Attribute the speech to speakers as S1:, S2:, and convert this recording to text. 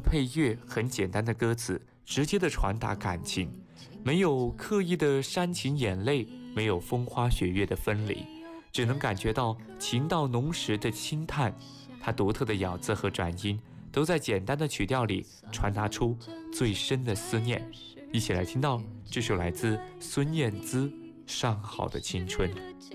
S1: 配乐，很简单的歌词，直接的传达感情，没有刻意的煽情眼泪，没有风花雪月的分离，只能感觉到情到浓时的轻叹。它独特的咬字和转音都在简单的曲调里传达出最深的思念。一起来听到这首来自孙燕姿《上好的青春》。